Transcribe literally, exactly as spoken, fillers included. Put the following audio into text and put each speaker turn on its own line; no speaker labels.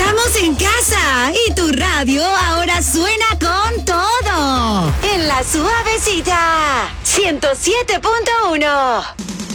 Estamos en casa y tu radio ahora suena con todo. En La Suavecita, ciento siete punto uno.